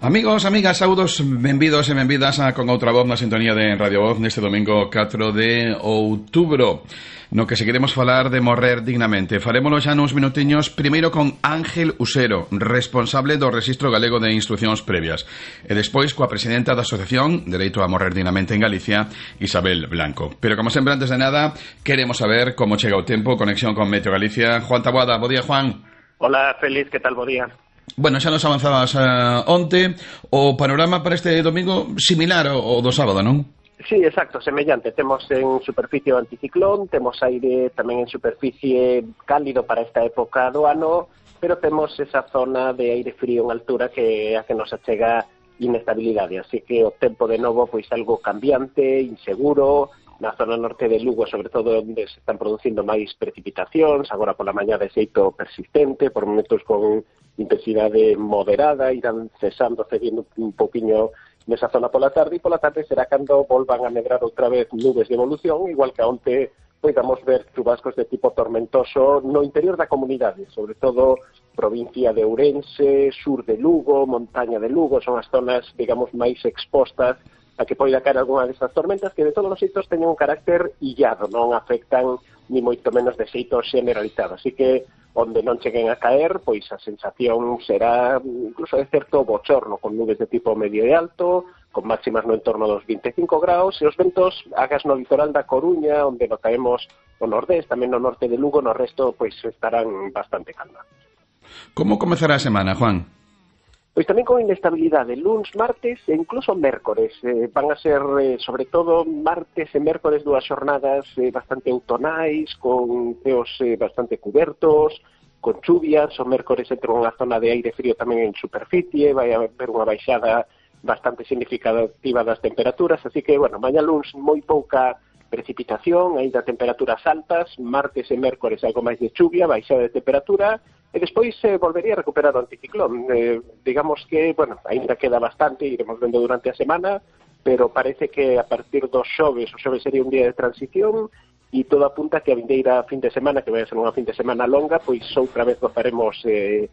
Amigos, amigas, saudos, benvidos e benvidas con outra voz na sintonía de Radio Voz neste domingo 4 de outubro, no que seguiremos falar de morrer dignamente. Farémolo xa nuns minutiños, primeiro con Ángel Usero, responsable do Rexistro Galego de Instrucións Previas, e despois coa presidenta da Asociación Dereito a Morrer Dignamente en Galicia, Isabel Blanco. Pero como sempre, antes de nada, queremos saber como chega o tempo, conexión con Meteo Galicia. Juan Taboada, bo día, Juan. Hola, Félix, que tal, bo día? Bueno, xa nos avanzabas onte. O panorama para este domingo similar ao do sábado, non? Sí, exacto, semellante. Temos en superficie o anticiclón, temos aire tamén en superficie cálido para esta época do ano, pero temos esa zona de aire frío en altura que a que nos achega inestabilidade. Así que o tempo de novo pois algo cambiante, inseguro, na zona norte de Lugo, sobre todo onde se están producindo máis precipitacións, agora pola mañá de xeito persistente, por momentos con intensidade moderada, irán cedindo un poquinho nesa zona pola tarde, e pola tarde será cando volvan a medrar outra vez nubes de evolución, igual que onte podamos ver chubascos de tipo tormentoso no interior da comunidade, sobre todo provincia de Ourense, sur de Lugo, montaña de Lugo, son as zonas, digamos, máis expostas a que poida caer algunha destas tormentas que de todos os xeitos teñen un carácter illado, non afectan ni moito menos de xeito generalizado. Así que onde non cheguen a caer, pois a sensación será incluso de certo bochorno, con nubes de tipo medio e alto, con máximas no entorno dos 25 graus, e os ventos agas no litoral da Coruña, onde notaremos o nordés, tamén no norte de Lugo, no resto pois estarán bastante calmados. Como comezará a semana, Juan? Pois tamén con inestabilidade, luns, martes e incluso mércores. Van a ser, sobre todo, martes e mércores dúas xornadas bastante outonais, con ceos bastante cubertos, con chuvias. O mércores entre unha zona de aire frío tamén en superficie, vai haber unha baixada bastante significativa das temperaturas, así que, bueno, mañá luns moi pouca precipitación, aínda temperaturas altas, martes e mércores algo máis de chuvia, baixada de temperatura, e despois volvería a recuperar o anticiclón. Digamos que, bueno, aínda queda bastante, iremos vendo durante a semana, pero parece que a partir dos xoves, o xoves sería un día de transición, e todo apunta que a vindeira fin de semana, que vai a ser unha fin de semana longa, pois outra vez gozaremos de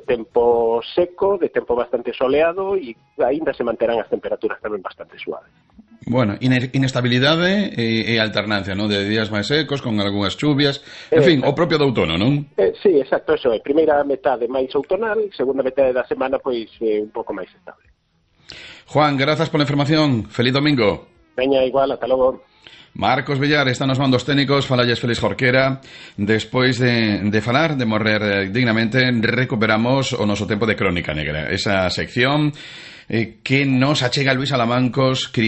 tempo seco, de tempo bastante soleado, e aínda se manterán as temperaturas tamén bastante suaves. Bueno, inestabilidade e alternancia, non? De días máis secos, con algunhas chuvias, en fin, o propio do outono, non? Sí, exacto, eso é. Primeira metade máis outonal, segunda metade da semana, pois, un pouco máis estable. Juan, grazas pola información. Feliz domingo. Veña, igual, ata logo. Marcos Villar está nos mandos técnicos, falalles Félix Jorquera. Despois de falar, de morrer dignamente, recuperamos o noso tempo de Crónica Negra, esa sección que nos achega Luis Alamancos,